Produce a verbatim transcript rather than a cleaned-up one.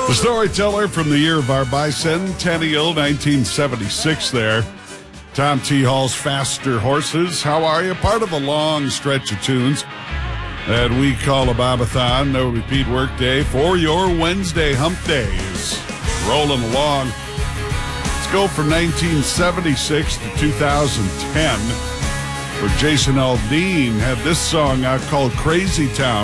The Storyteller from the year of our bicentennial, nineteen seventy-six there. Tom T. Hall's Faster Horses. How are you? Part of a long stretch of tunes that we call a Bobathon. No repeat work day for your Wednesday hump days. Rolling along. Let's go from nineteen seventy-six to two thousand ten, where Jason Aldean had this song out called Crazy Town.